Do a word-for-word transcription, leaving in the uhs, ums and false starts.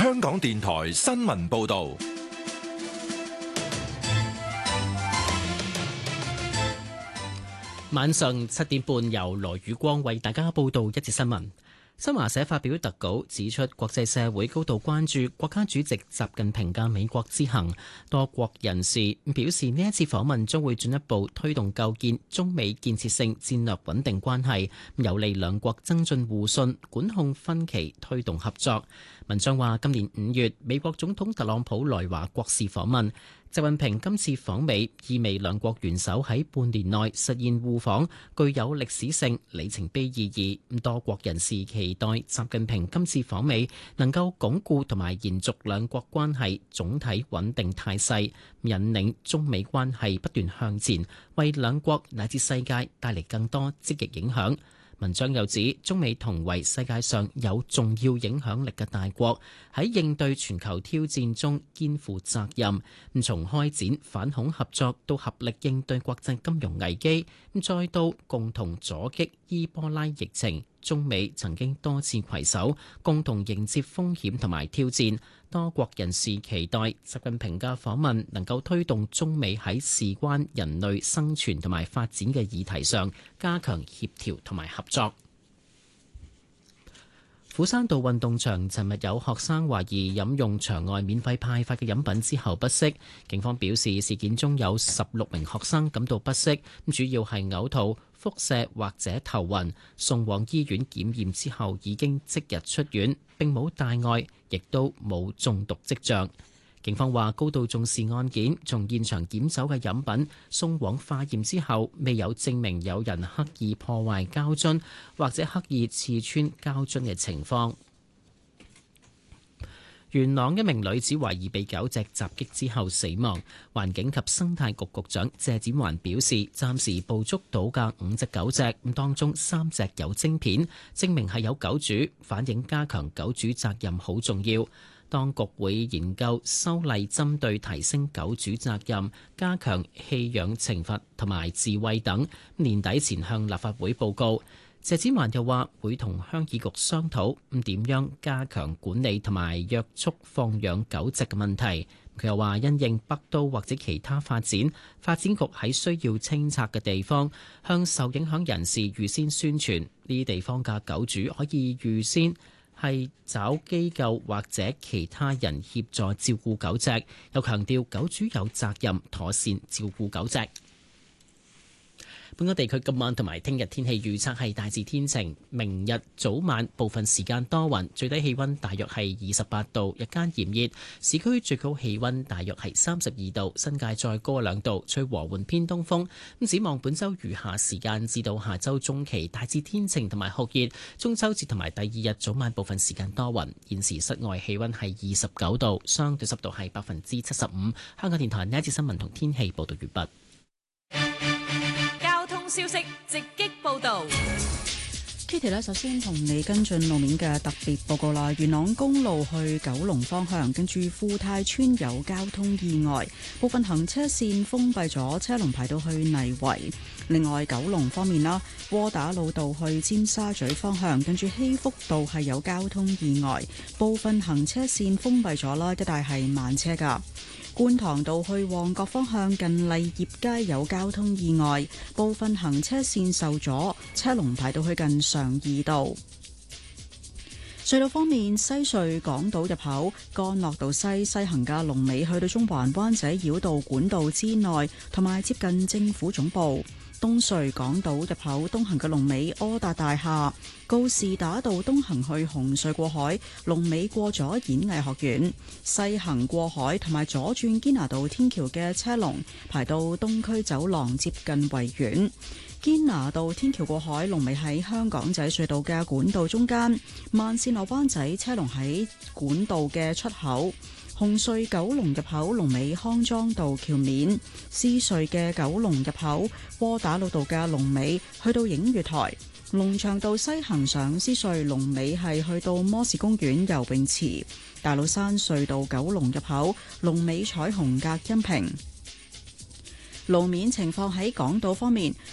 香港電台新聞報道。 晚上七點半，由羅宇光為大家報道一節新聞。新華社發表特稿指出，國際社會高度關注國家主席習近平嘅美國之行。多國人士表示，呢一次訪問將會進一步推動構建中美建設性戰略穩定關係，有利兩國增進互信、管控分歧、推動合作。文章話，今年五月，美國總統特朗普來華國事訪問。習近平今次訪美，意味兩國元首喺半年內實現互訪，具有歷史性里程碑意義。多國人士期待習近平今次訪美能夠鞏固同埋延續兩國關係總體穩定態勢，引領中美關係不斷向前，為兩國乃至世界帶嚟更多積極影響。文章又指，中美同為世界上有重要影響力嘅大國，喺應對全球挑戰中肩負責任。咁從開展反恐合作到合力應對國際金融危機，咁再到共同阻擊伊波拉疫情，中美曾經多次攜手，共同迎接風險同埋挑戰。多國人士期待習近平嘅訪問能夠推動中美喺事關人類生存同埋發展嘅議題上加強協調同埋合作。斧山道運動場尋日有學生懷疑飲用場外免費派發嘅飲品之後不適，警方表示事件中有十六名學生感到不適，主要係嘔吐、腹瀉或者頭暈，送往醫院檢驗之後已經即日出院，並冇大礙，亦都冇中毒跡象。警方話高度重視案件，從現場檢走嘅飲品送往化驗之後，未有證明有人刻意破壞膠樽或者刻意刺穿膠樽嘅情況。元朗一名女子懷疑被狗隻襲擊之後死亡，環境及生態局局長謝展寰表示，暫時捕捉到嘅五隻狗隻，咁當中三隻有晶片，證明係有狗主，反映加強狗主責任好重要。當局會研究修例，針對提升狗主責任、加強棄養懲罰同埋智慧等，年底前向立法會報告。謝展寰又話會同鄉議局商討咁點樣加強管理同埋約束放養狗隻嘅問題。佢又話因應北都或者其他發展，發展局喺需要清拆嘅地方，向受影響人士預先宣傳，呢啲地方嘅狗主可以預先係找機構或者其他人協助照顧狗隻，又強調狗主有責任妥善照顧狗隻。本港地區今晚同埋聽日天氣預測係大致天晴，明日早晚部分時間多雲，最低氣溫大約係二十八度，日間炎熱，市區最高氣溫大約係三十二度，新界再高兩度，吹和緩偏東風。咁展望本週餘下時間至到下週中期，大致天晴同埋酷熱，中秋節同埋第二日早晚部分時間多雲。現時室外氣溫係二十九度，相對濕度係百分之七十五。香港電台呢一節新聞同天氣報道完畢。 消息直擊報道 Kitty 咧，首先同你跟進路面嘅特別報告啦。元朗公路去九龍方向，跟住富泰村有交通意外，部分行車線封閉咗，車龍排到去泥圍。另外，九龍方面啦，窩打老道去尖沙咀方向，跟住禧福道係有交通意外，部分行車線封閉咗啦，一帶係慢車噶。觀塘道去旺角方向近麗業街有交通意外，部分行車線受阻，車龍排到去近常怡道。隧道方面，西隧港島入口干諾道西西行嘅龍尾去到中環灣仔繞道管道之內，同埋接近政府總部。東隧港島入口東行嘅龍尾柯達大廈，告士打道東行去紅隧過海，龍尾過咗演藝學院；西行過海同埋左轉堅拿道天橋嘅車龍排到東區走廊接近維園。堅拿道天橋過海龍尾喺香港仔隧道嘅管道中間，慢線落灣仔車龍喺管道嘅出口。紅隧九龍入口龍尾康莊道橋面，獅隧嘅九龍入口窩打老道嘅龍尾去到映月台，龍翔道西行上獅隧龍尾係去到摩士公園游泳池，大老山隧道九龍入口龍尾彩虹隔音屏。路面情況喺港島方面，